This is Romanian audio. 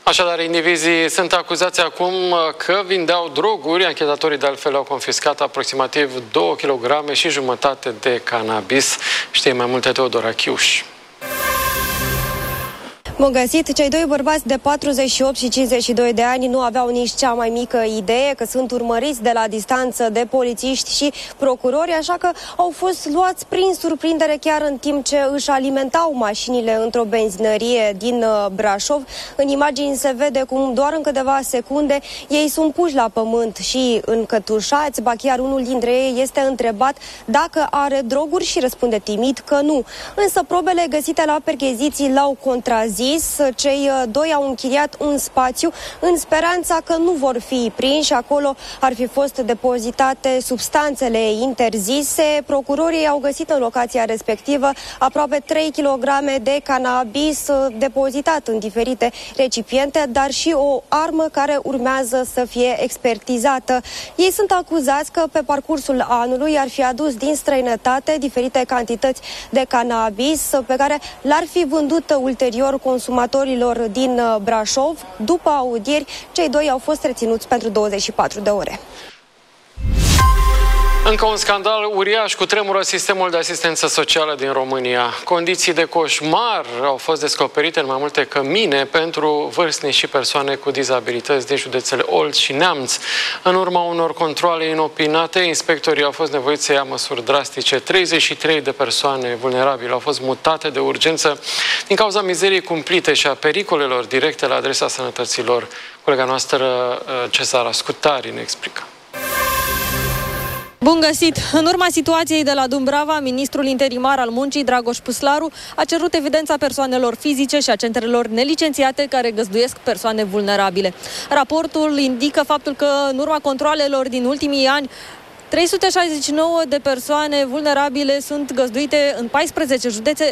Așadar, indivizii sunt acuzați acum că vindeau droguri. Anchetatorii de altfel au confiscat aproximativ 2,5 kg de cannabis. Știe mai multe Teodora Chiuș. Bun găsit! Cei doi bărbați de 48 și 52 de ani nu aveau nici cea mai mică idee că sunt urmăriți de la distanță de polițiști și procurori, așa că au fost luați prin surprindere chiar în timp ce își alimentau mașinile într-o benzinărie din Brașov. În imagini se vede cum doar în câteva secunde ei sunt puși la pământ și încătușați, ba chiar unul dintre ei este întrebat dacă are droguri și răspunde timid că nu. Însă probele găsite la percheziții l-au contrazis. Cei doi au închiriat un spațiu în speranța că nu vor fi prinși. Acolo ar fi fost depozitate substanțele interzise. Procurorii au găsit în locația respectivă aproape 3 kg de cannabis depozitat în diferite recipiente, dar și o armă care urmează să fie expertizată. Ei sunt acuzați că pe parcursul anului ar fi adus din străinătate diferite cantități de cannabis pe care l-ar fi vândut ulterior consumatorilor din Brașov. După audieri, cei doi au fost reținuți pentru 24 de ore. Încă un scandal uriaș cutremură sistemul de asistență socială din România. Condiții de coșmar au fost descoperite în mai multe cămine pentru vârstnici și persoane cu dizabilități din județele Olt și Neamț. În urma unor controale inopinate, inspectorii au fost nevoiți să ia măsuri drastice. 33 de persoane vulnerabile au fost mutate de urgență din cauza mizeriei cumplite și a pericolelor directe la adresa sănătăților. Colega noastră, Cezara Scutari, ne explică. Bun găsit! În urma situației de la Dumbrava, ministrul interimar al muncii, Dragoș Păslaru, a cerut evidența persoanelor fizice și a centrelor nelicențiate care găzduiesc persoane vulnerabile. Raportul indică faptul că, în urma controalelor din ultimii ani, 369 de persoane vulnerabile sunt găzduite în 14 județe